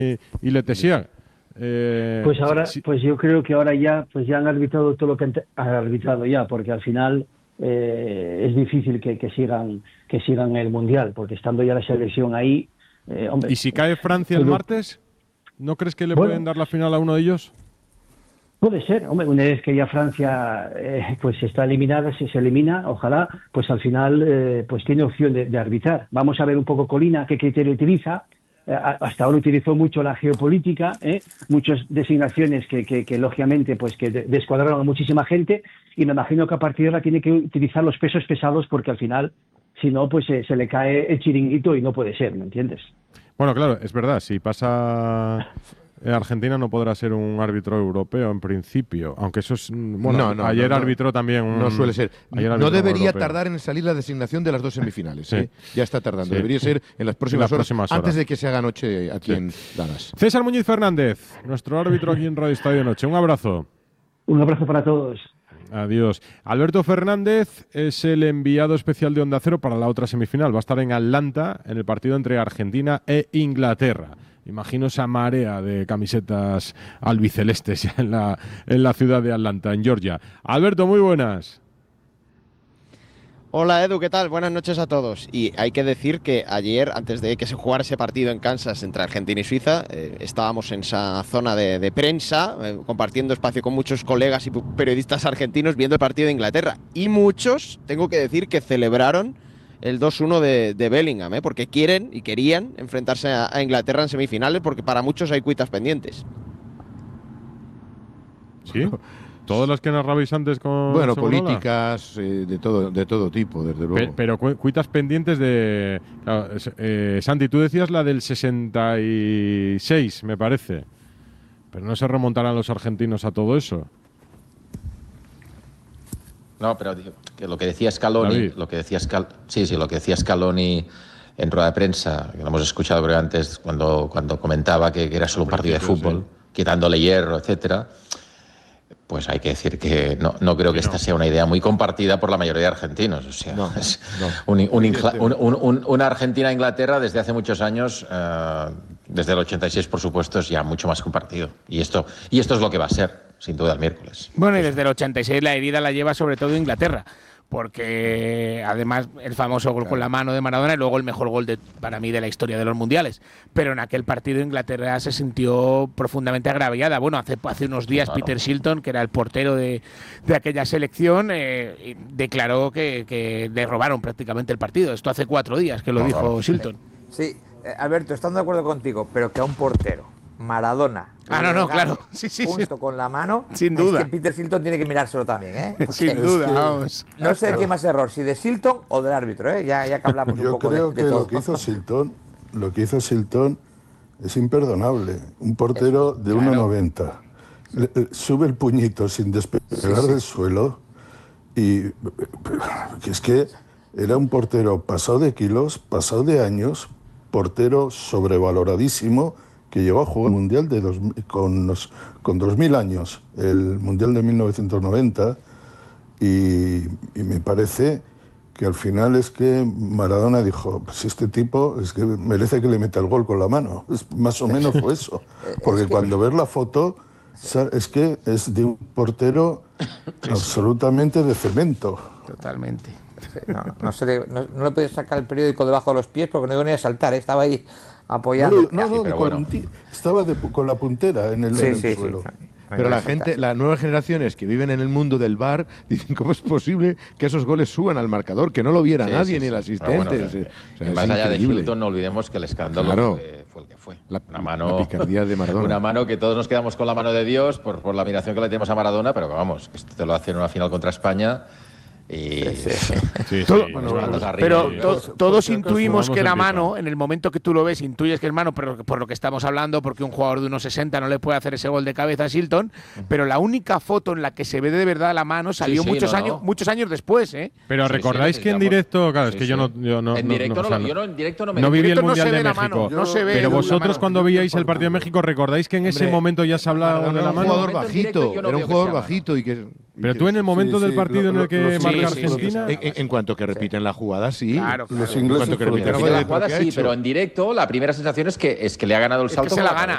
y Letessier. Pues ahora, Sí, pues yo creo que ahora ya, pues ya han arbitrado todo lo que han arbitrado ya, porque al final es difícil que sigan el mundial, porque estando ya la selección ahí, hombre, ¿y si cae Francia el todo, martes? ¿No crees que le pueden bueno, dar la final a uno de ellos? puede ser, hombre, una vez que ya Francia pues está eliminada, si se elimina, ojalá, pues al final pues tiene opción de arbitrar. Vamos a ver un poco Colina qué criterio utiliza. Hasta ahora utilizó mucho la geopolítica, muchas designaciones que lógicamente pues que descuadraron a muchísima gente, y me imagino que a partir de ahora tiene que utilizar los pesos pesados, porque al final, si no, pues se le cae el chiringuito y no puede ser, ¿me entiendes? Bueno, claro, es verdad. Si pasa Argentina no podrá ser un árbitro europeo en principio, aunque eso es… Bueno, ayer arbitró también un… No suele ser. No debería tardar en salir la designación de las dos semifinales. Sí. Ya está tardando. Sí. Debería ser en las próximas horas, antes de que se haga noche aquí en Dallas. César Muñiz Fernández, nuestro árbitro aquí en Radio Estadio Noche. Un abrazo. Un abrazo para todos. Adiós. Alberto Fernández es el enviado especial de Onda Cero para la otra semifinal. Va a estar en Atlanta en el partido entre Argentina e Inglaterra. Imagino esa marea de camisetas albicelestes ya en la ciudad de Atlanta, en Georgia. Alberto, muy buenas. Hola Edu, ¿qué tal? Buenas noches a todos. Y hay que decir que ayer, antes de que se jugara ese partido en Kansas entre Argentina y Suiza, estábamos en esa zona de prensa, compartiendo espacio con muchos colegas y periodistas argentinos viendo el partido de Inglaterra. Y muchos, tengo que decir, que celebraron el 2-1 de Bellingham, porque quieren y querían enfrentarse a Inglaterra en semifinales, porque para muchos hay cuitas pendientes. ¿Sí? ¿Todas las que narrabais antes con Bueno, Segurola? políticas de todo tipo, desde luego. Pero cuitas pendientes de… Claro, Santi, tú decías la del 66, me parece. Pero no se remontarán los argentinos a todo eso. No, pero que lo que decía Scaloni, lo que decía Scaloni en rueda de prensa, que lo hemos escuchado creo antes cuando comentaba que era solo un partido de fútbol, quitándole hierro, etcétera. Pues hay que decir que no creo que esta sea una idea muy compartida por la mayoría de argentinos. O sea, una Argentina-Inglaterra desde hace muchos años, desde el 86 por supuesto, es ya mucho más compartido. Y esto es lo que va a ser, sin duda, el miércoles. Bueno, y desde el 86 la herida la lleva sobre todo Inglaterra, porque además el famoso gol con la mano de Maradona y luego el mejor gol para mí de la historia de los mundiales. Pero en aquel partido Inglaterra se sintió profundamente agraviada. Bueno, hace unos días Peter Shilton, que era el portero de aquella selección, declaró que le robaron prácticamente el partido. Esto hace 4 días que lo dijo Shilton. Sí, Alberto, estando de acuerdo contigo, pero que a un portero, Maradona… claro. Sí. Justo con la mano. Sin duda. Es que Peter Shilton tiene que mirárselo también, ¿eh? Sin duda, vamos. No sé qué más error, si de Shilton o del árbitro, ¿eh? Ya que hablamos un poco de todo. Yo creo que lo que hizo Shilton es imperdonable. Un portero de 1,90. Sube el puñito sin despegar del suelo y es que era un portero pasado de kilos, pasado de años, portero sobrevaloradísimo, que llegó a jugar el Mundial con 2.000 años, el Mundial de 1990, y me parece que al final es que Maradona dijo, pues este tipo es que merece que le meta el gol con la mano. Más o menos fue eso. Porque cuando ves la foto, es que es de un portero absolutamente de cemento. Totalmente. No le podía sacar el periódico debajo de los pies porque no iba ni a saltar, estaba ahí apoyando. Estaba con la puntera en el suelo. Pero las nuevas generaciones que viven en el mundo del VAR dicen cómo es posible que esos goles suban al marcador, que no lo viera nadie ni el asistente. Más allá de Shilton, no olvidemos que el escándalo fue el que fue. La picardía de Maradona. Una mano que todos nos quedamos con la mano de Dios por la admiración que le tenemos a Maradona, pero vamos, esto te lo hace en una final contra España. Todos intuimos que era mano. En el momento que tú lo ves, intuyes que es mano, pero por lo que estamos hablando, porque un jugador de 1,60 no le puede hacer ese gol de cabeza a Shilton. Pero la única foto en la que se ve de verdad la mano salió muchos años después, ¿eh? Pero recordáis que en directo, claro, es que yo no en directo no me no viví el Mundial no de México. Pero vosotros cuando veíais el partido de México, ¿recordáis que en ese momento ya se hablaba de la mano? Era un jugador bajito y que… Pero tú en el momento del partido en el que marca Argentina… En cuanto que repiten la jugada, sí. Claro. Los ingleses la jugada, sí, pero en directo la primera sensación es que le ha ganado el salto. Es que se la gana.